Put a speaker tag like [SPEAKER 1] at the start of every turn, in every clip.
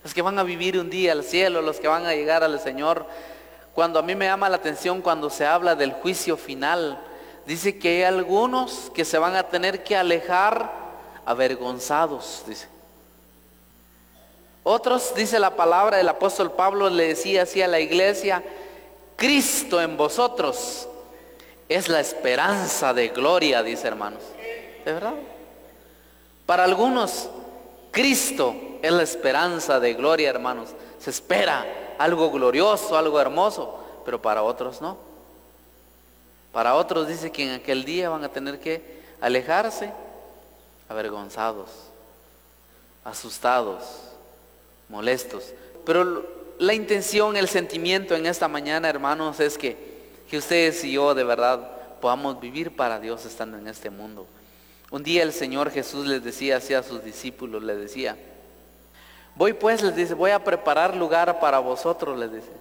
[SPEAKER 1] los que van a vivir un día al cielo, los que van a llegar al Señor. Cuando a mí me llama la atención cuando se habla del juicio final, dice que hay algunos que se van a tener que alejar avergonzados, dice. Otros, dice la palabra, el apóstol Pablo le decía así a la iglesia: Cristo en vosotros es la esperanza de gloria, dice, hermanos. ¿De verdad? Para algunos, Cristo es la esperanza de gloria, hermanos. Se espera algo glorioso, algo hermoso, pero para otros no. Para otros dice que en aquel día van a tener que alejarse avergonzados, asustados, molestos. Pero la intención, el sentimiento en esta mañana, hermanos, es que ustedes y yo de verdad podamos vivir para Dios estando en este mundo. Un día el Señor Jesús les decía así a sus discípulos, les decía: voy pues, les dice, voy a preparar lugar para vosotros, les dice,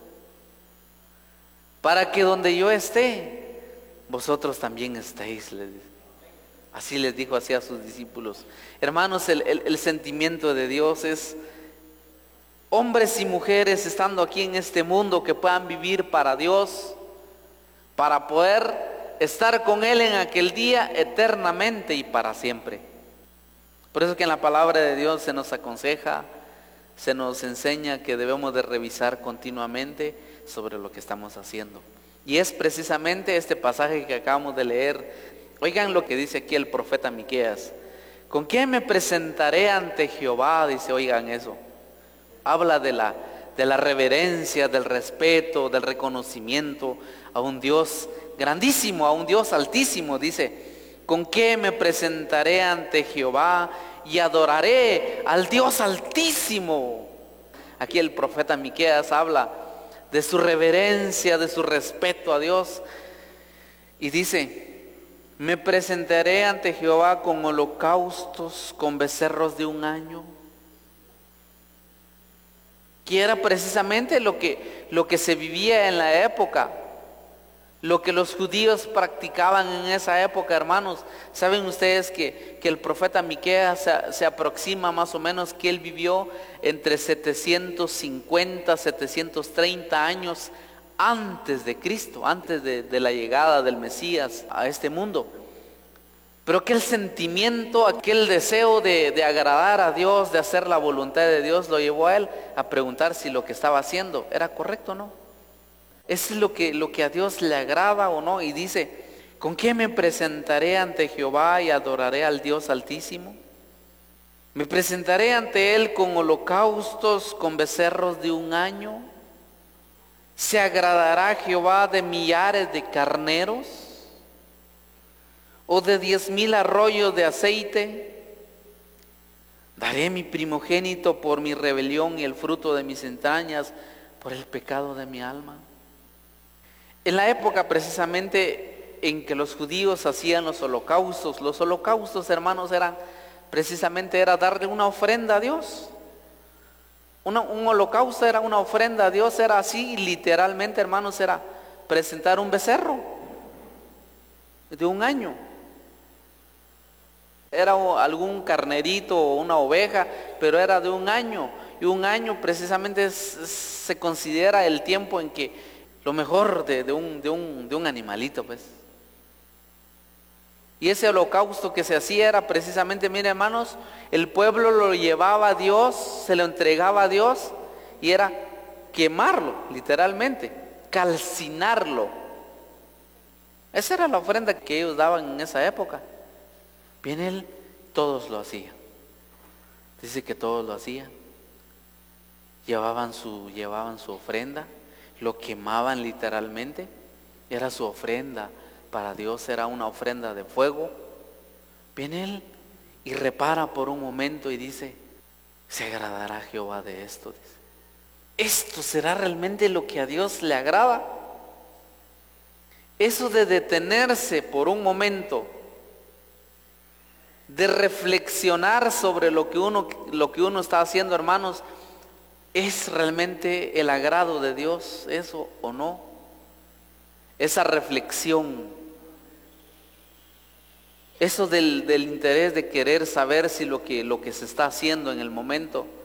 [SPEAKER 1] para que donde yo esté, vosotros también estéis, les dice. Así les dijo así a sus discípulos. Hermanos, el sentimiento de Dios es hombres y mujeres estando aquí en este mundo que puedan vivir para Dios, para poder estar con Él en aquel día eternamente y para siempre. Por eso que en la palabra de Dios se nos aconseja, se nos enseña que debemos de revisar continuamente sobre lo que estamos haciendo. Y es precisamente este pasaje que acabamos de leer. Oigan lo que dice aquí el profeta Miqueas: ¿con qué me presentaré ante Jehová? Dice, oigan eso. Habla de la reverencia, del respeto, del reconocimiento a un Dios grandísimo, a un Dios altísimo. Dice: ¿con qué me presentaré ante Jehová y adoraré al Dios altísimo? Aquí el profeta Miqueas habla de su reverencia, de su respeto a Dios, y dice: me presentaré ante Jehová con holocaustos, con becerros de un año. Que era precisamente lo que se vivía en la época, lo que los judíos practicaban en esa época, hermanos. Saben ustedes que el profeta Miqueas se aproxima más o menos que él vivió entre 750, 730 años antes de Cristo, antes de la llegada del Mesías a este mundo. Pero aquel sentimiento, aquel deseo de agradar a Dios, de hacer la voluntad de Dios, lo llevó a él a preguntar si lo que estaba haciendo era correcto o no. ¿Es lo que a Dios le agrada o no? Y dice: ¿con qué me presentaré ante Jehová y adoraré al Dios altísimo? Me presentaré ante Él con holocaustos, con becerros de un año. ¿Se agradará Jehová de millares de carneros? ¿O de 10,000 arroyos de aceite? Daré mi primogénito por mi rebelión y el fruto de mis entrañas por el pecado de mi alma. En la época precisamente en que los judíos hacían los holocaustos, hermanos, era darle una ofrenda a Dios. Un holocausto era una ofrenda a Dios, era así, literalmente, hermanos, era presentar un becerro de un año. Era algún carnerito o una oveja, pero era de un año. Y un año precisamente se considera el tiempo en que lo mejor de un animalito, pues. Y ese holocausto que se hacía era precisamente, mire, hermanos, el pueblo lo llevaba a Dios, se lo entregaba a Dios, y era quemarlo, literalmente, calcinarlo. Esa era la ofrenda que ellos daban en esa época. Bien, él, todos lo hacían. Dice que todos lo hacían. Llevaban su ofrenda, lo quemaban literalmente. Era su ofrenda para Dios, era una ofrenda de fuego. Viene él y repara por un momento y dice: ¿se agradará Jehová de esto? Dice, ¿esto será realmente lo que a Dios le agrada? Eso de detenerse por un momento, de reflexionar sobre lo que uno está haciendo, hermanos, ¿es realmente el agrado de Dios eso o no? Esa reflexión, eso del interés de querer saber si lo que se está haciendo en el momento